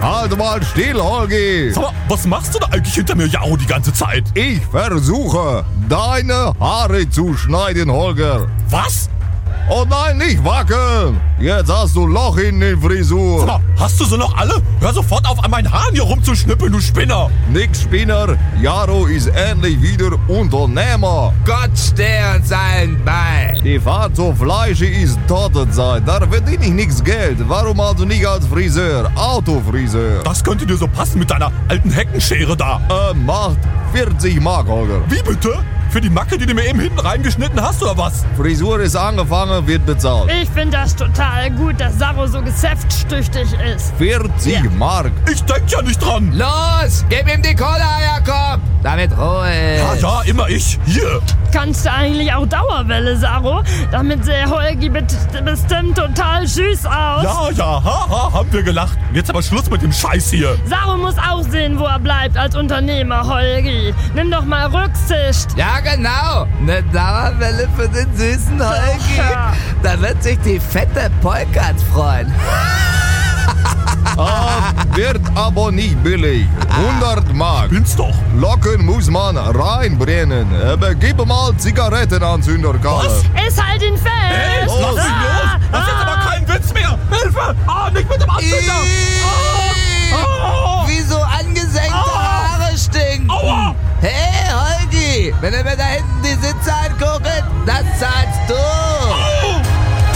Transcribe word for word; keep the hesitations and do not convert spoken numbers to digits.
Halt mal still, Holgi. Sag mal, was machst du da eigentlich hinter mir, Jaro, die ganze Zeit? Ich versuche, deine Haare zu schneiden, Holger. Was? Oh nein, nicht wackeln. Jetzt hast du Loch in der Frisur. Sag mal, hast du sie noch alle? Hör sofort auf, an meinen Haaren hier rumzuschnippeln, du Spinner. Nix Spinner, Jaro ist endlich wieder Unternehmer. Gott stehe uns allen bei. Die Fahrt zur Fleische ist Totenzeit, da verdiene ich nix Geld. Warum also nicht als Friseur, Autofriseur? Das könnte dir so passen mit deiner alten Heckenschere da. Äh, macht vierzig Mark, Holger. Wie bitte? Für die Macke, die du mir eben hinten reingeschnitten hast, oder was? Frisur ist angefangen, wird bezahlt. Ich finde das total gut, dass Sarro so geschäftstüchtig ist. vierzig Ja. Mark. Ich denk ja nicht dran. Los, gib ihm die Kohle, Jakob. Damit Ruhe Ja, ist. ja, immer ich. Hier. Kannst du eigentlich auch Dauerwelle, Sarro? Damit sähe Holgi bet- bestimmt total süß aus. Ja, ja, haha, haben wir gelacht. Jetzt aber Schluss mit dem Scheiß hier. Sarro muss auch sehen, wo er bleibt als Unternehmer, Holgi. Nimm doch mal Rücksicht. Ja, genau. Eine Dauerwelle für den süßen Holgi. Ja. Da wird sich die fette Polkat freuen. Ah, wird aber nicht billig. hundert Mark. Bin's doch. Locken muss man reinbrennen. Aber gib mal Zigarettenanzünder, Karl. Was? Ist halt ihn fest. Ey, lass mich los. Das ist aber kein Witz mehr. Hilfe. Ah, nicht mit dem Anzünder. Ah, Wie so angesenkte Aua. Haare stinken. Aua. Hey, Holgi, wenn ihr mir da hinten die Sitze anguckt, das zahlst du.